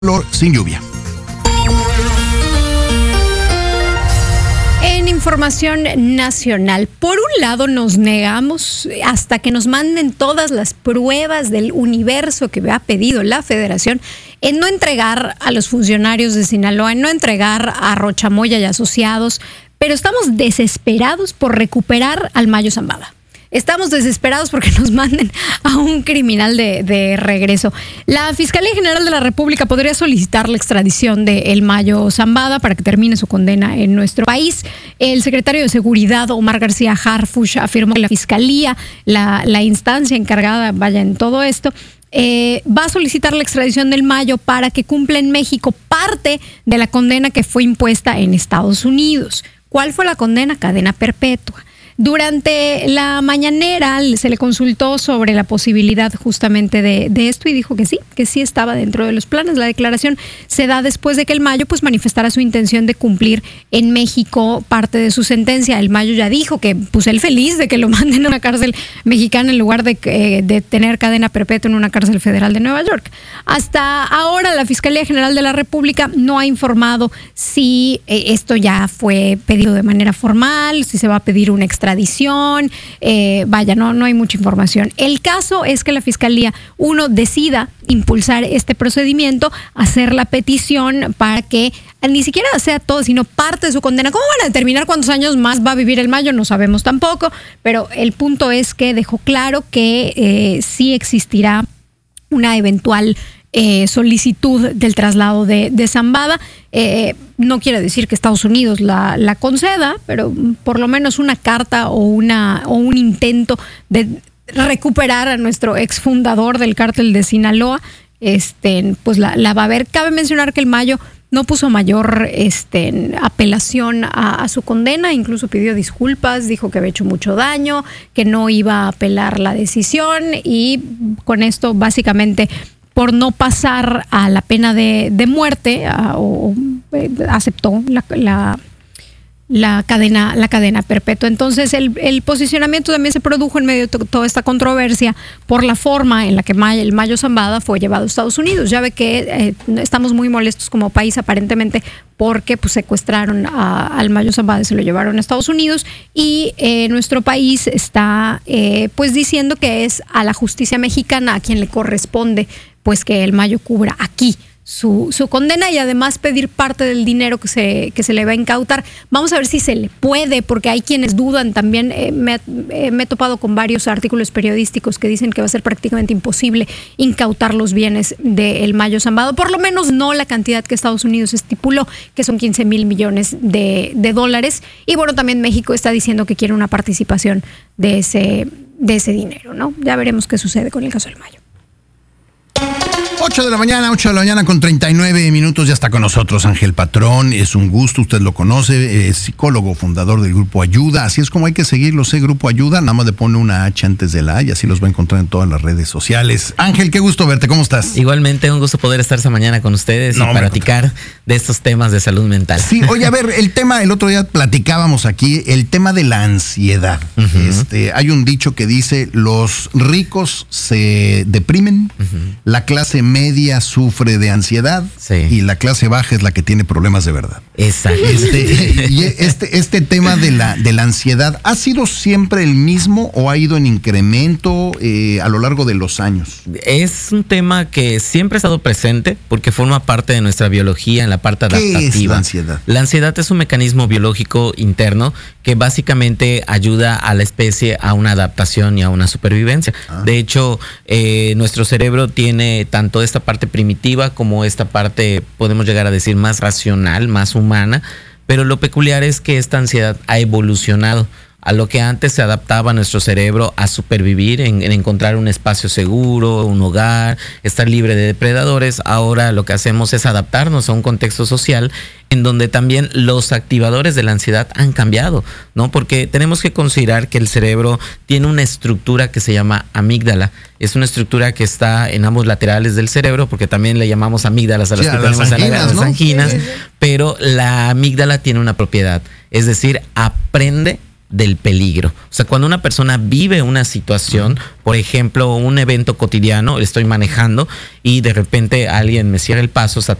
sin lluvia. En información nacional, por un lado nos negamos hasta que nos manden todas las pruebas del universo que ha pedido la Federación en no entregar a los funcionarios de Sinaloa, en no entregar a Rochamoya y asociados, pero estamos desesperados por recuperar al Mayo Zambada. Estamos desesperados porque nos manden a un criminal de regreso. La Fiscalía General de la República podría solicitar la extradición de El Mayo Zambada para que termine su condena en nuestro país. El secretario de Seguridad, Omar García Harfuch, afirmó que la Fiscalía, la instancia encargada, en todo esto, va a solicitar la extradición del Mayo para que cumpla en México parte de la condena que fue impuesta en Estados Unidos. ¿Cuál fue la condena? Cadena perpetua. Durante la mañanera se le consultó sobre la posibilidad justamente de esto y dijo que sí estaba dentro de los planes. La declaración se da después de que el Mayo manifestara su intención de cumplir en México parte de su sentencia. El Mayo ya dijo que él feliz de que lo manden a una cárcel mexicana en lugar de tener cadena perpetua en una cárcel federal de Nueva York. Hasta ahora la Fiscalía General de la República no ha informado si esto ya fue pedido de manera formal, si se va a pedir una extradición. No hay mucha información. El caso es que la Fiscalía, decida impulsar este procedimiento, hacer la petición para que ni siquiera sea todo, sino parte de su condena. ¿Cómo van a determinar cuántos años más va a vivir el Mayo? No sabemos tampoco, pero el punto es que dejó claro que sí existirá una eventual solicitud del traslado de Zambada. No quiere decir que Estados Unidos la conceda, pero por lo menos una carta o un intento de recuperar a nuestro exfundador del cártel de Sinaloa, la va a haber. Cabe mencionar que el Mayo no puso mayor apelación a su condena, incluso pidió disculpas, dijo que había hecho mucho daño, que no iba a apelar la decisión y con esto básicamente por no pasar a la pena de muerte aceptó la cadena perpetua. Entonces el posicionamiento también se produjo en medio de toda esta controversia por la forma en la que el Mayo Zambada fue llevado a Estados Unidos. Ya ve que estamos muy molestos como país aparentemente porque secuestraron al Mayo Zambada y se lo llevaron a Estados Unidos y nuestro país está diciendo que es a la justicia mexicana a quien le corresponde que el Mayo cubra aquí su condena y además pedir parte del dinero que se le va a incautar. Vamos a ver si se le puede, porque hay quienes dudan también. Me he topado con varios artículos periodísticos que dicen que va a ser prácticamente imposible incautar los bienes del Mayo Zambada, por lo menos no la cantidad que Estados Unidos estipuló, que son 15,000 millones de dólares. Y bueno, también México está diciendo que quiere una participación de ese dinero, ¿no? Ya veremos qué sucede con el caso del Mayo. 8 de la mañana con 39 minutos, ya está con nosotros Ángel Patrón, es un gusto, usted lo conoce, es psicólogo, fundador del Grupo Ayuda, así es como hay que seguirlo, Grupo Ayuda, nada más le pone una H antes de la A y así los va a encontrar en todas las redes sociales. Ángel, qué gusto verte, ¿cómo estás? Igualmente, un gusto poder estar esta mañana con ustedes y platicar de estos temas de salud mental. Sí, oye, a ver, el otro día platicábamos aquí, el tema de la ansiedad. Hay un dicho que dice, los ricos se deprimen, la clase media sufre de ansiedad y la clase baja es la que tiene problemas de verdad. Exacto. Este tema de la ansiedad, ¿ha sido siempre el mismo o ha ido en incremento a lo largo de los años? Es un tema que siempre ha estado presente porque forma parte de nuestra biología en la parte adaptativa. ¿Qué es la ansiedad? La ansiedad es un mecanismo biológico interno que básicamente ayuda a la especie a una adaptación y a una supervivencia. De hecho, nuestro cerebro tiene tanto esta parte primitiva como esta parte, podemos llegar a decir, más racional, más humana, pero lo peculiar es que esta ansiedad ha evolucionado. A lo que antes se adaptaba nuestro cerebro a supervivir, en encontrar un espacio seguro, un hogar, estar libre de depredadores, ahora lo que hacemos es adaptarnos a un contexto social en donde también los activadores de la ansiedad han cambiado, ¿no? Porque tenemos que considerar que el cerebro tiene una estructura que se llama amígdala. Es una estructura que está en ambos laterales del cerebro, porque también le llamamos amígdalas a las que tenemos las anginas, pero la amígdala tiene una propiedad, es decir, aprende del peligro. O sea, cuando una persona vive una situación, por ejemplo, un evento cotidiano, estoy manejando y de repente alguien me cierra el paso,